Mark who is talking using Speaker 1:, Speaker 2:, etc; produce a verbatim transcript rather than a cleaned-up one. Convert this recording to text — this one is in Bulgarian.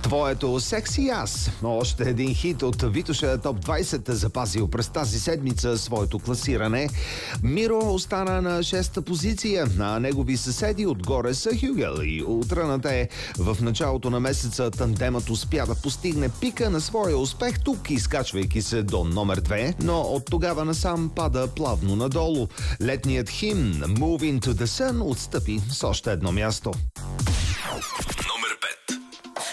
Speaker 1: Твоето секси аз. Още един хит от Витоша Топ двайсет запазил през тази седмица своето класиране. Миро остана на шеста позиция, а негови съседи отгоре са Хюгел и Ултраната е. В началото на месеца тандемът успя да постигне пика на своя успех тук, изкачвайки се до номер две, но от тогава насам пада плавно надолу. Летният химн Moving to the Sun отстъпи с още едно място.